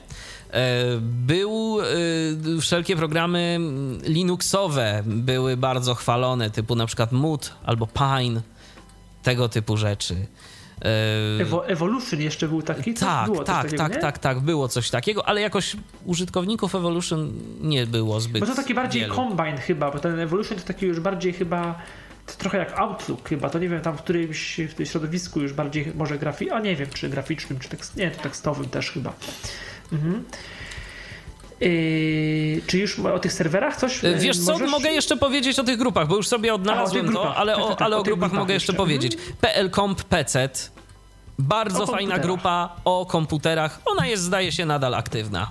Był, wszelkie programy Linuxowe były bardzo chwalone, typu na przykład Mood albo Pine, tego typu rzeczy. Evo, Evolution jeszcze był taki? Tak, było tak, takiego, tak, nie? tak, tak, było coś takiego, ale jakoś użytkowników Evolution nie było zbyt Bo to taki bardziej wielu. Combine chyba, bo ten Evolution to taki już bardziej chyba to trochę jak Outlook chyba, to nie wiem, tam w którymś w tym środowisku już bardziej może grafi... a nie wiem, czy graficznym, czy tekst... nie, to tekstowym też chyba. Mhm. Yy, czy już o tych serwerach coś? Wiesz co, możesz... mogę jeszcze powiedzieć o tych grupach, bo już sobie odnalazłem A, to, ale tak, o, tak, tak, ale o, o grupach, grupach mogę jeszcze jeszcze. powiedzieć. Mhm. P L Comp P C, bardzo O fajna komputerach. grupa o komputerach, ona jest, zdaje się, nadal aktywna.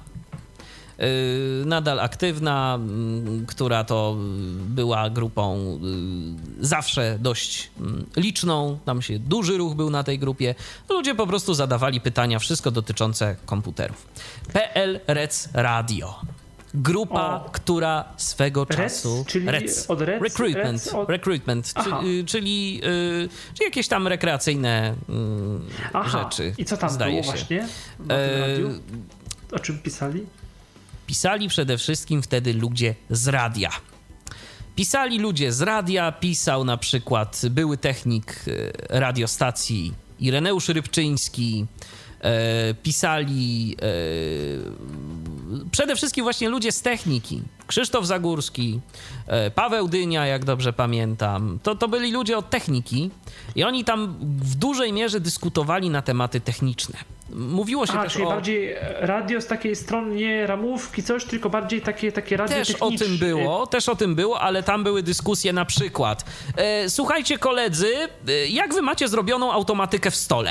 Yy, nadal aktywna, yy, która to była grupą yy, zawsze dość yy, liczną, tam się duży ruch był na tej grupie. Ludzie po prostu zadawali pytania, wszystko dotyczące komputerów. P L Rec Radio. Grupa, O. która swego Rec, czasu... czyli Rec. od Rec, Recruitment. Rec od... Recruitment, czy, yy, czyli, yy, czyli jakieś tam rekreacyjne yy, Aha. rzeczy. I co tam zdaje było się. właśnie na tym radiu? O czym pisali? Pisali przede wszystkim wtedy ludzie z radia. Pisali ludzie z radia, pisał na przykład były technik radiostacji Ireneusz Rybczyński, e, pisali e, przede wszystkim właśnie ludzie z techniki. Krzysztof Zagórski, e, Paweł Dynia, jak dobrze pamiętam. To, to byli ludzie od techniki i oni tam w dużej mierze dyskutowali na tematy techniczne. Mówiło się A, też czyli o... bardziej radio z takiej strony, nie ramówki, coś, tylko bardziej takie, takie radio Też o tym było, też o tym było, ale tam były dyskusje na przykład. E, słuchajcie koledzy, e, jak wy macie zrobioną automatykę w stole?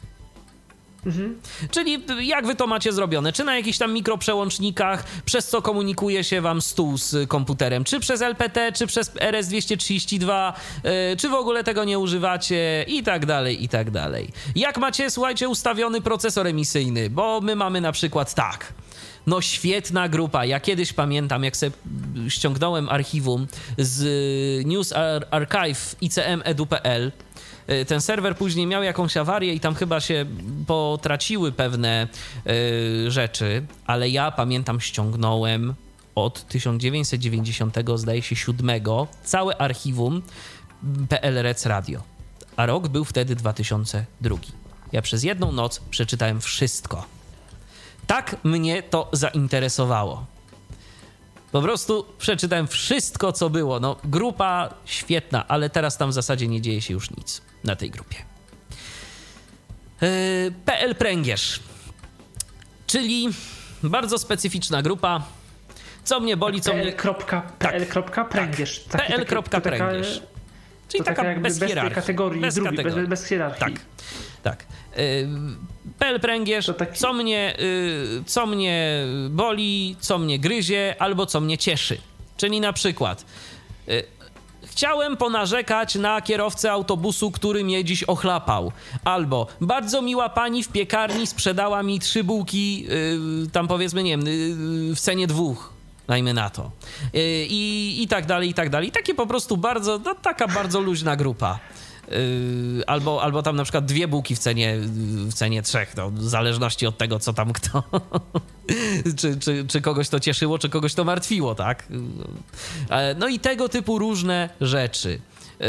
Mhm. Czyli jak wy to macie zrobione? Czy na jakichś tam mikroprzełącznikach, przez co komunikuje się wam stół z komputerem? Czy przez L P T, czy przez R S dwieście trzydzieści dwa? Yy, czy w ogóle tego nie używacie? I tak dalej, i tak dalej. Jak macie, słuchajcie, ustawiony procesor emisyjny? Bo my mamy na przykład tak. No świetna grupa. Ja kiedyś pamiętam, jak sobie ściągnąłem archiwum z News Archive I C M edu kropka p l. Ten serwer później miał jakąś awarię i tam chyba się potraciły pewne y, rzeczy, ale ja pamiętam, ściągnąłem od tysiąc dziewięćset dziewięćdziesiątego, zdaje się, siódmego całe archiwum P L Rec Radio, a rok był wtedy dwa tysiące drugi. Ja przez jedną noc przeczytałem wszystko. Tak mnie to zainteresowało. Po prostu przeczytałem wszystko, co było. No, grupa świetna, ale teraz tam w zasadzie nie dzieje się już nic na tej grupie. Yy, P L Pręgierz, czyli bardzo specyficzna grupa. Co mnie boli, co mnie... P L Pręgierz. P L Pręgierz. Czyli taka, taka bez, bez hierarchii. Kategorii, bez, drugi, kategorii. Bez, bez hierarchii. Tak, tak. P L Pręgierz, taki... co, mnie, co mnie boli, co mnie gryzie, albo co mnie cieszy. Czyli na przykład chciałem ponarzekać na kierowcę autobusu, który mnie dziś ochlapał. Albo bardzo miła pani w piekarni sprzedała mi trzy bułki, tam powiedzmy, nie wiem, w cenie dwóch. Dajmy na to. I, i tak dalej, i tak dalej. Takie po prostu bardzo, no, taka bardzo luźna grupa. Albo, albo tam na przykład dwie bułki w cenie, w cenie trzech, no, w zależności od tego, co tam kto, czy, czy, czy kogoś to cieszyło, czy kogoś to martwiło, tak? No i tego typu różne rzeczy.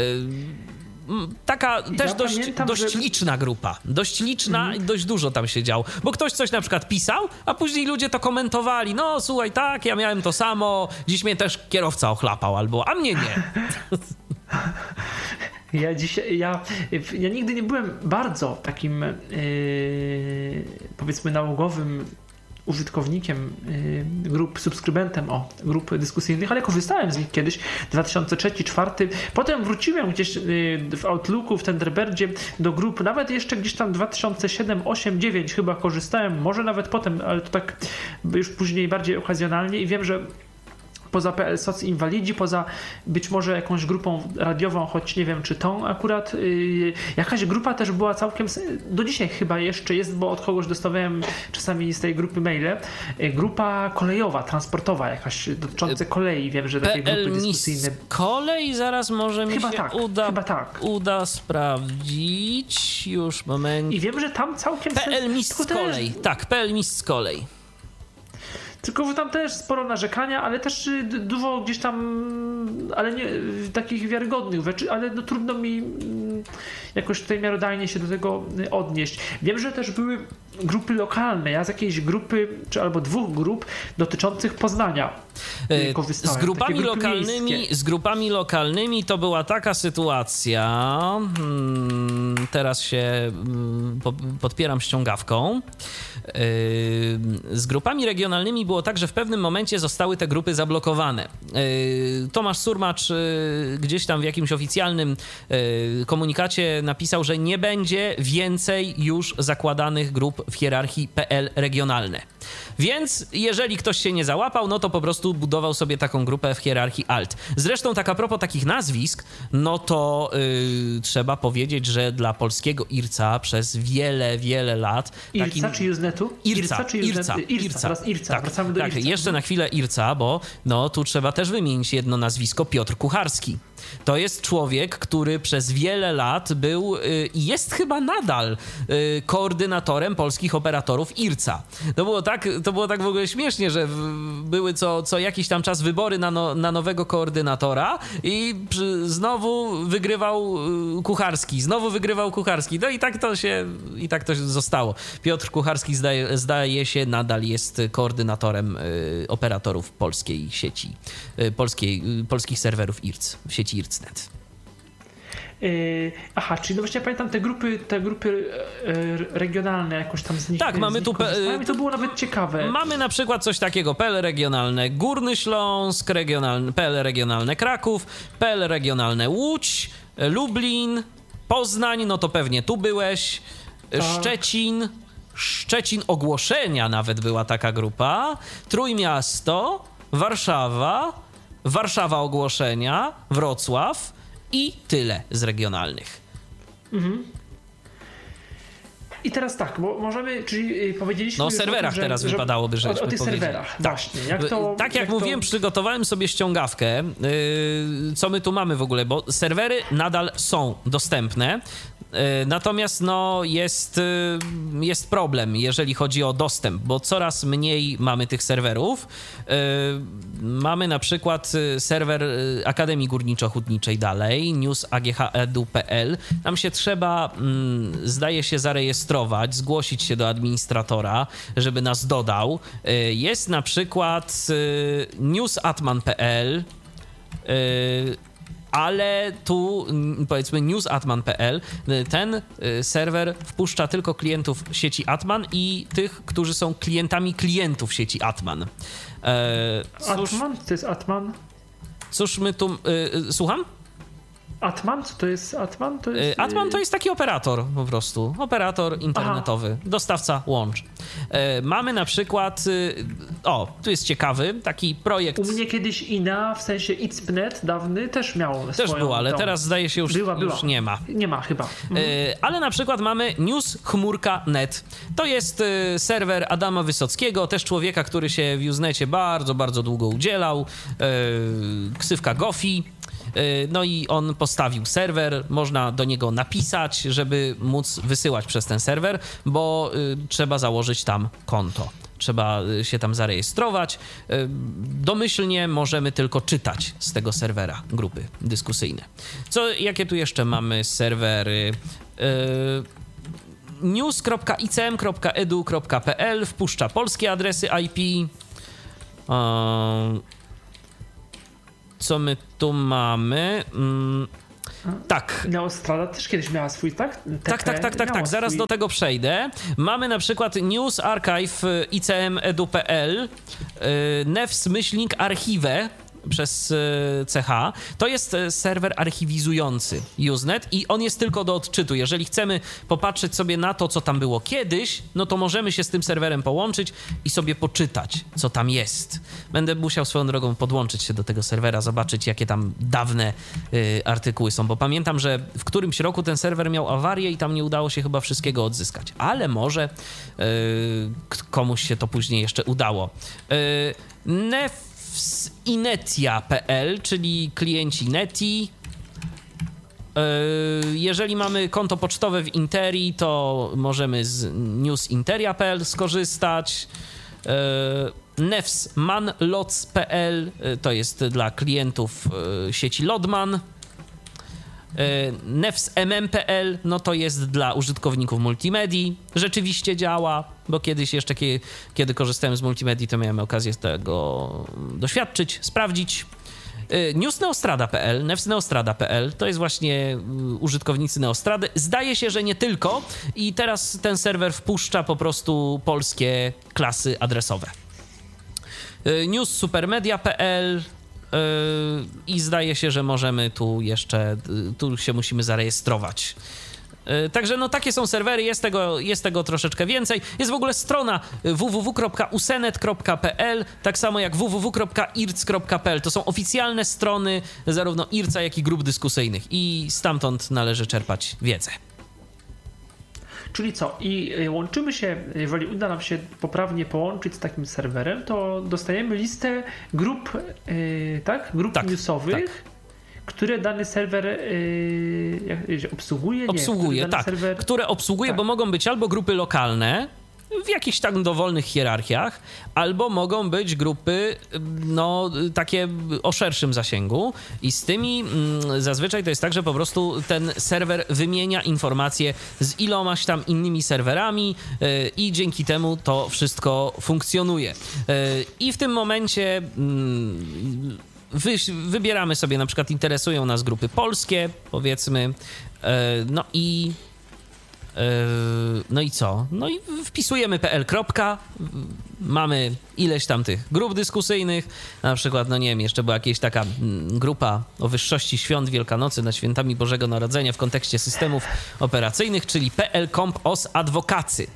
Taka też ja dość, pamiętam, dość że... liczna grupa, dość liczna mm. i dość dużo tam się działo, bo ktoś coś na przykład pisał, a później ludzie to komentowali, no słuchaj, tak, ja miałem to samo, dziś mnie też kierowca ochlapał, albo, a mnie nie. Ja dzisiaj, ja, ja nigdy nie byłem bardzo takim yy, powiedzmy nałogowym użytkownikiem y, grup, subskrybentem o grup dyskusyjnych, ale korzystałem z nich kiedyś, dwa tysiące trzeci, dwa tysiące czwarty. Potem wróciłem gdzieś y, w Outlooku, w Thunderbirdzie do grup, nawet jeszcze gdzieś tam dwa tysiące siódmy, osiem, dziewięć chyba korzystałem, może nawet potem, ale to tak już później bardziej okazjonalnie i wiem, że poza P L Soc Inwalidzi, poza być może jakąś grupą radiową, choć nie wiem, czy tą akurat, yy, jakaś grupa też była całkiem, do dzisiaj chyba jeszcze jest, bo od kogoś dostawałem czasami z tej grupy maile, yy, grupa kolejowa, transportowa jakaś, dotycząca kolei, wiem, że takie grupy dyskusyjne. Kolej, zaraz może mi chyba się tak, uda, chyba tak. uda sprawdzić, już moment. I wiem, że tam całkiem... P L Mistrz Kolej, też... tak, P L Mistrz Kolej. Tylko, że tam też sporo narzekania, ale też dużo gdzieś tam, ale nie takich wiarygodnych rzeczy, ale no trudno mi jakoś tutaj miarodajnie się do tego odnieść. Wiem, że też były grupy lokalne. Ja z jakiejś grupy, czy albo dwóch grup dotyczących Poznania korzystałem. Z grupami lokalnymi, z grupami lokalnymi to była taka sytuacja, hmm, teraz się podpieram ściągawką. Z grupami regionalnymi było tak, że w pewnym momencie zostały te grupy zablokowane. Tomasz Surmacz gdzieś tam w jakimś oficjalnym komunikacie napisał, że nie będzie więcej już zakładanych grup w hierarchii P L regionalne. Więc jeżeli ktoś się nie załapał, no to po prostu budował sobie taką grupę w hierarchii alt. Zresztą tak a propos takich nazwisk, no to yy, trzeba powiedzieć, że dla polskiego I R C A przez wiele, wiele lat... I R C A czy Usenetu? I R C A, czy I R C A. I R C A, I R C A. Tak, wracamy do tak, I R C A. Jeszcze na chwilę I R C A, bo no, tu trzeba też wymienić jedno nazwisko, Piotr Kucharski. To jest człowiek, który przez wiele lat był i yy, jest chyba nadal yy, koordynatorem polskich operatorów I R C A. To było tak, to było tak w ogóle śmiesznie, że w, były co, co jakiś tam czas wybory na, no, na nowego koordynatora i przy, znowu wygrywał yy, Kucharski, znowu wygrywał Kucharski. No i tak to się, i tak to zostało. Piotr Kucharski zdaje, zdaje się nadal jest koordynatorem yy, operatorów polskiej sieci, yy, polskiej, yy, polskich serwerów I R C, w sieci I R C net. Yy, aha, czyli no właśnie ja pamiętam te grupy, te grupy yy, regionalne jakoś tam z nich. Tak, mamy tu. Pe- to było nawet ciekawe. Mamy na przykład coś takiego: P L regionalne Górny Śląsk, regionalne, P L regionalne Kraków, P L regionalne Łódź, Lublin, Poznań, no to pewnie tu byłeś, tak. Szczecin, Szczecin Ogłoszenia nawet była taka grupa, Trójmiasto, Warszawa, Warszawa Ogłoszenia, Wrocław i tyle z regionalnych. Mhm. I teraz tak, bo możemy, czyli powiedzieliśmy... No o serwerach tym, że, teraz że, wypadałoby rzecz. O, o tych serwerach, tak. Właśnie. Jak to, tak jak, jak mówiłem, to... przygotowałem sobie ściągawkę, yy, co my tu mamy w ogóle, bo serwery nadal są dostępne. Natomiast no, jest, jest problem, jeżeli chodzi o dostęp, bo coraz mniej mamy tych serwerów. Mamy na przykład serwer Akademii Górniczo-Hutniczej dalej, news a g h edu kropka p l. Tam się trzeba, zdaje się, zarejestrować, zgłosić się do administratora, żeby nas dodał. Jest na przykład news atman kropka p l, ale tu, powiedzmy, news atman kropka p l, ten serwer wpuszcza tylko klientów sieci Atman i tych, którzy są klientami klientów sieci Atman. E, cóż, Atman? To jest Atman? Cóż my tu... Y, słucham? Atman? Co to jest Atman? To jest... Atman to jest taki operator po prostu. Operator internetowy, Aha. dostawca łącz. E, mamy na przykład... Y, o, tu jest ciekawy taki projekt... U mnie kiedyś I N A, w sensie I C P net net dawny, też miał Też było, ale dom. teraz zdaje się już, była, już była. nie ma. Nie ma chyba. Mhm. E, ale na przykład mamy news chmurka kropka net. To jest y, serwer Adama Wysockiego, też człowieka, który się w Usenecie bardzo, bardzo długo udzielał. E, ksywka Gofi. No i on postawił serwer, można do niego napisać, żeby móc wysyłać przez ten serwer, bo y, trzeba założyć tam konto. Trzeba się tam zarejestrować. Y, domyślnie możemy tylko czytać z tego serwera grupy dyskusyjne. Co, jakie tu jeszcze mamy serwery? Y, news kropka i c m kropka e d u kropka p l wpuszcza polskie adresy I P. Y, Co my tu mamy? Mm, tak. Neostrada też kiedyś miała swój, tak? T P Tak, tak, tak, tak, tak. Zaraz swój... do tego przejdę. Mamy na przykład News Archive i c m kropka e d u kropka p l, nefs myślnik archive przez C H. To jest serwer archiwizujący Usenet i on jest tylko do odczytu. Jeżeli chcemy popatrzeć sobie na to, co tam było kiedyś, no to możemy się z tym serwerem połączyć i sobie poczytać, co tam jest. Będę musiał swoją drogą podłączyć się do tego serwera, zobaczyć, jakie tam dawne y, artykuły są, bo pamiętam, że w którymś roku ten serwer miał awarię i tam nie udało się chyba wszystkiego odzyskać. Ale może y, komuś się to później jeszcze udało. Y, nef inetia kropka p l, czyli klienci Neti. Jeżeli mamy konto pocztowe w Interii, to możemy z newsinteria kropka p l skorzystać. nefs manlots kropka p l to jest dla klientów sieci Lodman. nefs m m kropka p l no to jest dla użytkowników multimedii. Rzeczywiście działa, bo kiedyś jeszcze, kiedy, kiedy korzystałem z multimedii, to miałem okazję tego doświadczyć, sprawdzić. news neostrada kropka p l, nefs neostrada kropka p l to jest właśnie użytkownicy Neostrady. Zdaje się, że nie tylko i teraz ten serwer wpuszcza po prostu polskie klasy adresowe. news supermedia kropka p l i zdaje się, że możemy tu jeszcze, tu się musimy zarejestrować. Także no takie są serwery, jest tego, jest tego troszeczkę więcej. Jest w ogóle strona w w w kropka usenet kropka p l, tak samo jak w w w kropka irc kropka p l. To są oficjalne strony zarówno irca, jak i grup dyskusyjnych i stamtąd należy czerpać wiedzę. Czyli co? I łączymy się, jeżeli uda nam się poprawnie połączyć z takim serwerem, to dostajemy listę grup, yy, tak? Grup tak, newsowych, tak. które dany serwer yy, obsługuje. Nie, obsługuje, który tak. Serwer... Które obsługuje, tak. Bo mogą być albo grupy lokalne, w jakichś tak dowolnych hierarchiach, albo mogą być grupy no takie o szerszym zasięgu i z tymi mm, zazwyczaj to jest tak, że po prostu ten serwer wymienia informacje z ilomaś tam innymi serwerami yy, i dzięki temu to wszystko funkcjonuje. Yy, I w tym momencie yy, wy, wybieramy sobie, na przykład interesują nas grupy polskie, powiedzmy, yy, no i no i co? No i wpisujemy pl. Mamy ileś tam tych grup dyskusyjnych, na przykład, no nie wiem, jeszcze była jakaś taka grupa o wyższości świąt Wielkanocy nad świętami Bożego Narodzenia w kontekście systemów operacyjnych, czyli pl comp os adwocacy.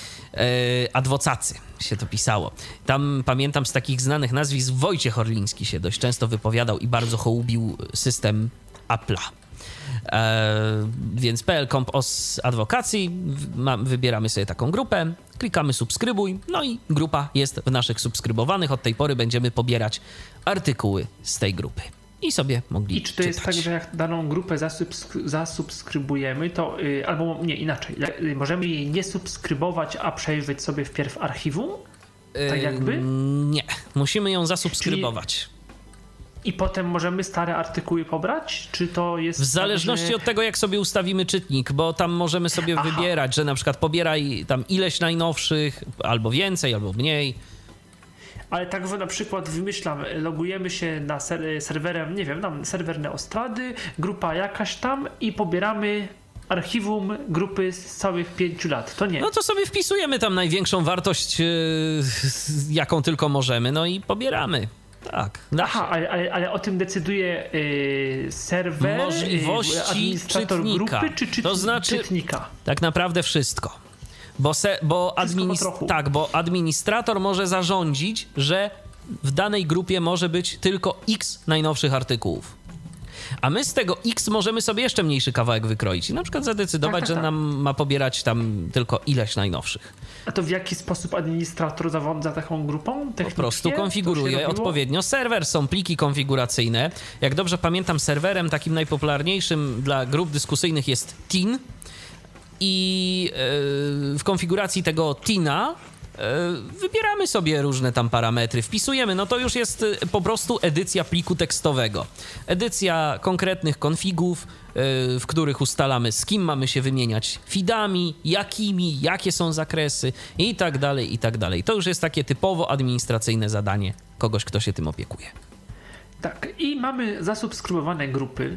Adwocacy się to pisało. Tam pamiętam z takich znanych nazwisk Wojciech Orliński się dość często wypowiadał i bardzo hołubił system Apple'a. E, więc pl comp os adwokacji, wybieramy sobie taką grupę, klikamy subskrybuj, no i grupa jest w naszych subskrybowanych. Od tej pory będziemy pobierać artykuły z tej grupy. i sobie mogli I czy to jest czytać. tak, że jak daną grupę zasubsk- zasubskrybujemy, to yy, albo nie, inaczej, yy, możemy jej nie subskrybować, a przejrzeć sobie wpierw archiwum? Tak jakby? Yy, nie, musimy ją zasubskrybować. Czyli... I potem możemy stare artykuły pobrać? Czy to jest... W zależności tak, że... od tego, jak sobie ustawimy czytnik, bo tam możemy sobie Aha. wybierać, że na przykład pobieraj tam ileś najnowszych, albo więcej, albo mniej. Ale tak, że na przykład wymyślam, logujemy się na ser- serwerem, nie wiem, tam serwer Neostrady, grupa jakaś tam i pobieramy archiwum grupy z całych pięciu lat. To nie. No to sobie wpisujemy tam największą wartość, yy, jaką tylko możemy, no i pobieramy. Tak. Aha, ale, ale, ale o tym decyduje yy, serwer, Możliwości yy, administrator czytnika. grupy, czy czyt- To znaczy- czytnika? Tak naprawdę wszystko. Bo, se, bo, Wszystko po administ- trochu. tak, bo administrator może zarządzić, że w danej grupie może być tylko X najnowszych artykułów. A my z tego X możemy sobie jeszcze mniejszy kawałek wykroić i na przykład zadecydować, Tak, tak, że tak. nam ma pobierać tam tylko ileś najnowszych. A to w jaki sposób administrator zarządza taką grupą? Po Technicznie? prostu To się konfiguruje robiło? odpowiednio serwer, są pliki konfiguracyjne. Jak dobrze pamiętam, serwerem takim najpopularniejszym dla grup dyskusyjnych jest Tin i yy, w konfiguracji tego Tina yy, wybieramy sobie różne tam parametry, wpisujemy, no to już jest yy, po prostu edycja pliku tekstowego. Edycja konkretnych konfigów, yy, w których ustalamy, z kim mamy się wymieniać feedami, jakimi, jakie są zakresy i tak dalej, i tak dalej. To już jest takie typowo administracyjne zadanie kogoś, kto się tym opiekuje. Tak, i mamy zasubskrybowane grupy